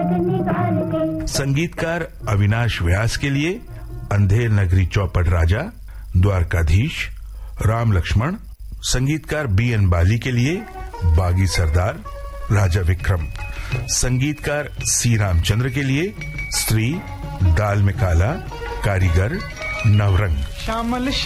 संगीतकार अविनाश व्यास के लिए अंधेर नगरी चौपट राजा, द्वारकाधीश, राम लक्ष्मण। संगीतकार BN बाली के लिए बागी सरदार, राजा विक्रम। संगीतकार C रामचंद्र के लिए स्त्री, दाल में काला, कारीगर, नवरंग। श्यामल